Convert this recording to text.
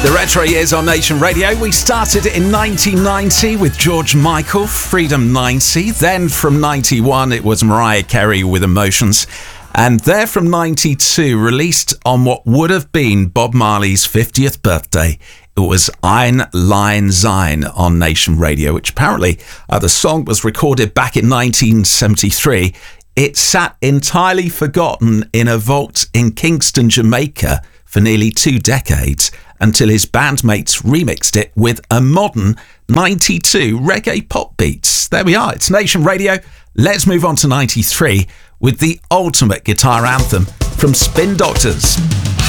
The Retro Years on Nation Radio. We started in 1990 with George Michael, Freedom 90. Then from 91, it was Mariah Carey with Emotions. And there from 92, released on what would have been Bob Marley's 50th birthday, it was Ein Lein Sein on Nation Radio, which apparently the song was recorded back in 1973. It sat entirely forgotten in a vault in Kingston, Jamaica for nearly 2 decades, until his bandmates remixed it with a modern 92 reggae pop beats. There we are, it's Nation Radio. Let's move on to 93 with the ultimate guitar anthem from Spin Doctors.